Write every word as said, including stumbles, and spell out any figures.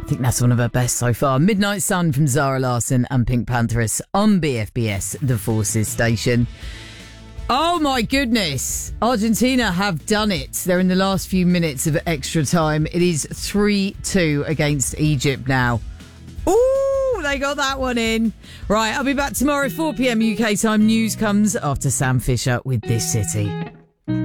I think that's one of her best so far. Midnight Sun from Zara Larsson and Pink Pantheress on B F B S, the Forces station. Oh my goodness. Argentina have done it. They're in the last few minutes of extra time. It is three two against Egypt now. Ooh, they got that one in. Right, I'll be back tomorrow, four p.m. U K time. News comes after Sam Fisher with This City.